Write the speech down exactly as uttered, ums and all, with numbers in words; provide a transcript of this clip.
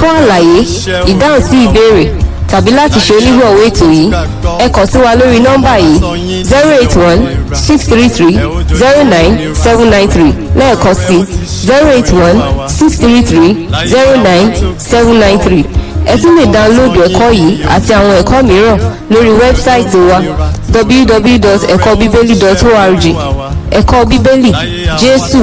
fún àlàyé ìdáhùn sí ìbéèrè tàbí láti ṣe onígbọ̀wọ́ ètò yìí ẹ kàn sí wa lórí nọ́mbà yìí zero eight one six three three zero nine seven nine three lẹ́ẹ̀kan sí zero eight one six three three zero nine seven nine three. ẹ tún lè dáńlódù ẹ̀kọ́ yìí àti àwọn ẹ̀kọ́ mìíràn lórí wẹ́bsáìtì wa w w w dot ẹ̀kọ́ bíbélì dot org. ẹ̀kọ́ bíbélì Jésù